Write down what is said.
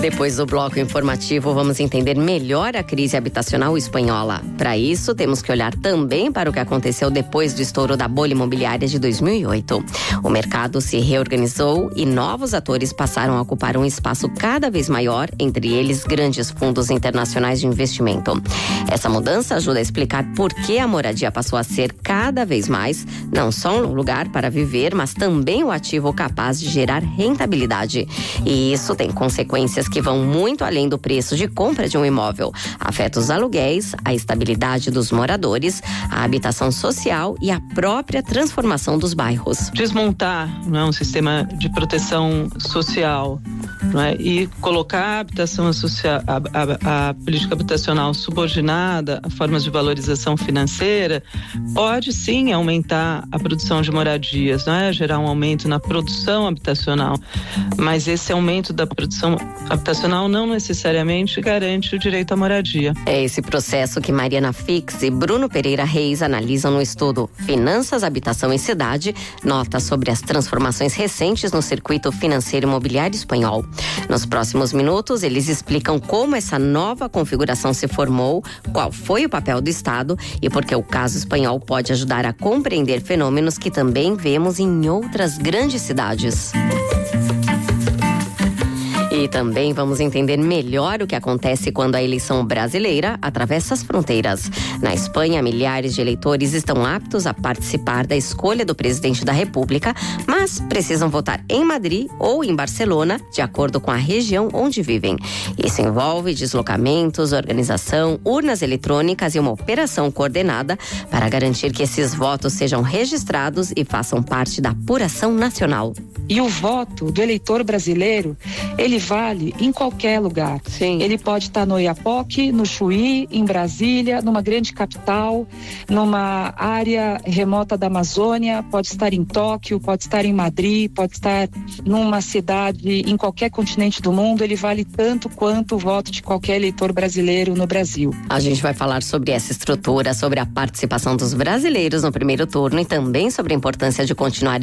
Depois do bloco informativo, vamos entender melhor a crise habitacional espanhola. Para isso, temos que olhar também para o que aconteceu depois do estouro da bolha imobiliária de 2008. O mercado se reorganizou e novos atores passaram a ocupar um espaço cada vez maior, entre eles grandes fundos internacionais de investimento. Essa mudança ajuda a explicar por que a moradia passou a ser cada vez mais, não só um lugar para viver, mas também o ativo capaz de gerar rentabilidade. E isso tem consequências que vão muito além do preço de compra de um imóvel. Afeta os aluguéis, a estabilidade dos moradores, a habitação social e a própria transformação dos bairros. Desmontar, um sistema de proteção social, e colocar a habitação social, a política habitacional subordinada a formas de valorização financeira, pode sim aumentar a produção de moradias, gerar um aumento na produção habitacional, mas esse aumento da produção habitacional não necessariamente garante o direito à moradia. É esse processo que Mariana Fix e Bruno Pereira Reis analisam no estudo Finanças, Habitação e Cidade, nota sobre as transformações recentes no circuito financeiro imobiliário espanhol. Nos próximos minutos, eles explicam como essa nova configuração se formou, qual foi o papel do Estado e por que o caso espanhol pode ajudar a compreender fenômenos que também vemos em outras grandes cidades. E também vamos entender melhor o que acontece quando a eleição brasileira atravessa as fronteiras. Na Espanha, milhares de eleitores estão aptos a participar da escolha do presidente da República, mas precisam votar em Madrid ou em Barcelona, de acordo com a região onde vivem. Isso envolve deslocamentos, organização, urnas eletrônicas e uma operação coordenada para garantir que esses votos sejam registrados e façam parte da apuração nacional. E o voto do eleitor brasileiro, ele vale em qualquer lugar. Sim. Ele pode estar no Oiapoque, no Chuí, em Brasília, numa grande capital, numa área remota da Amazônia, pode estar em Tóquio, pode estar em Madrid, pode estar numa cidade em qualquer continente do mundo. Ele vale tanto quanto o voto de qualquer eleitor brasileiro no Brasil. A gente vai falar sobre essa estrutura, sobre a participação dos brasileiros no primeiro turno e também sobre a importância de continuar